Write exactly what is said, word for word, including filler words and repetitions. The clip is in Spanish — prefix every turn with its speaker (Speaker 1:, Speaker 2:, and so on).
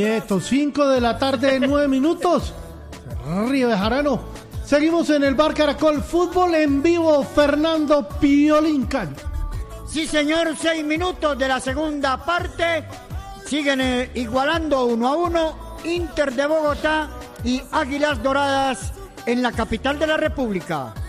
Speaker 1: Estos cinco de la tarde, nueve minutos. Río de Jarano. Seguimos en el Bar Caracol Fútbol en vivo. Fernando Piolín Caño.
Speaker 2: Sí, señor, seis minutos de la segunda parte. Siguen eh, igualando uno a uno Inter de Bogotá y Águilas Doradas en la capital de la República.